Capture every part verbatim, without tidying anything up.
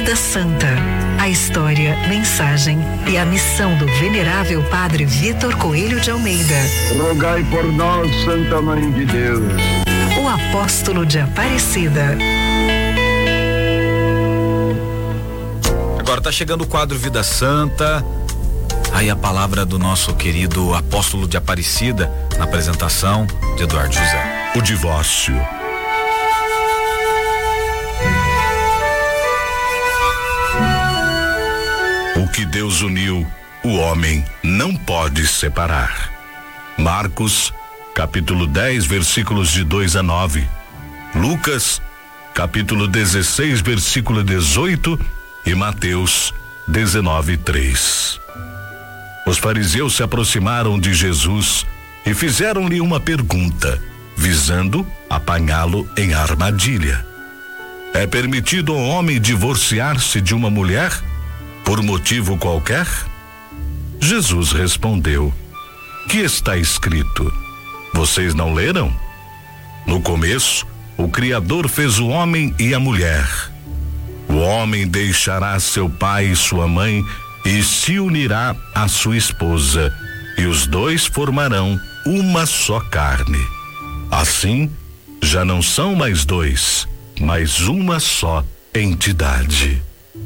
Vida Santa. A história, mensagem e a missão do venerável Padre Vitor Coelho de Almeida. Rogai por nós, Santa Mãe de Deus. O apóstolo de Aparecida. Agora tá chegando o quadro Vida Santa. Aí a palavra do nosso querido apóstolo de Aparecida, na apresentação de Eduardo José. O divórcio. O que Deus uniu, o homem não pode separar. Marcos, capítulo dez, versículos de dois a nove. Lucas, capítulo dezesseis, versículo dezoito, e Mateus dezenove, três. Os fariseus se aproximaram de Jesus e fizeram-lhe uma pergunta, visando apanhá-lo em armadilha. É permitido ao homem divorciar-se de uma mulher por motivo qualquer? Jesus respondeu: que está escrito? Vocês não leram? No começo, o Criador fez o homem e a mulher. O homem deixará seu pai e sua mãe e se unirá à sua esposa, e os dois formarão uma só carne. Assim, já não são mais dois, mas uma só entidade.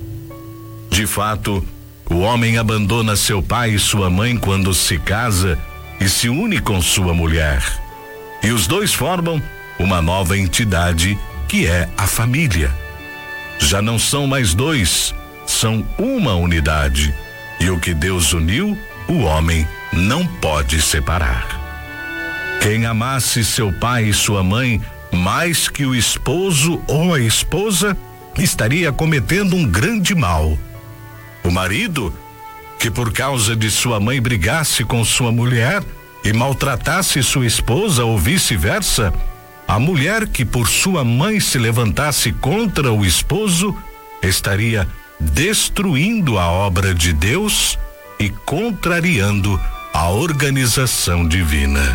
De fato, o homem abandona seu pai e sua mãe quando se casa e se une com sua mulher. E os dois formam uma nova entidade, que é a família. Já não são mais dois, são uma unidade. E o que Deus uniu, o homem não pode separar. Quem amasse seu pai e sua mãe mais que o esposo ou a esposa, estaria cometendo um grande mal. O marido, que por causa de sua mãe brigasse com sua mulher e maltratasse sua esposa ou vice-versa, a mulher que por sua mãe se levantasse contra o esposo, estaria destruindo a obra de Deus e contrariando a organização divina.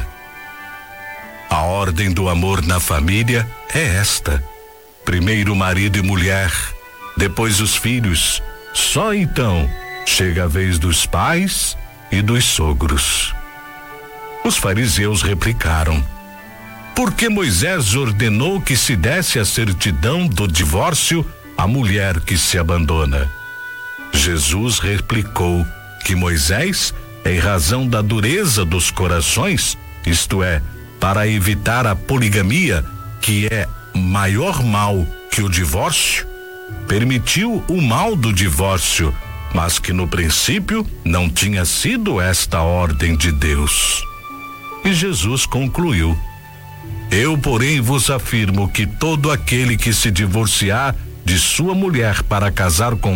A ordem do amor na família é esta: primeiro marido e mulher, depois os filhos. Só então chega a vez dos pais e dos sogros. Os fariseus replicaram: por que Moisés ordenou que se desse a certidão do divórcio à mulher que se abandona? Jesus replicou que Moisés, em razão da dureza dos corações, isto é, para evitar a poligamia, que é maior mal que o divórcio, permitiu o mal do divórcio, mas que no princípio não tinha sido esta a ordem de Deus. E Jesus concluiu: eu, porém, vos afirmo que todo aquele que se divorciar de sua mulher para casar com